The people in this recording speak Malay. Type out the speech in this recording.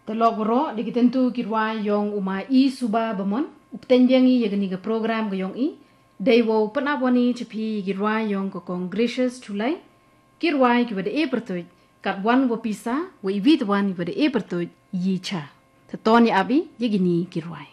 Telok bro di tentu kirwa yong uma I suba bamon uptenjangi yagni ga program ga yong I daiwo panaboni cepi kirwa yong ko gracious chulai kirwa ki bade e pertuj kat wan wo pisa wo ibit wan bade e pertuj yi cha tetoni abi yagini kirwa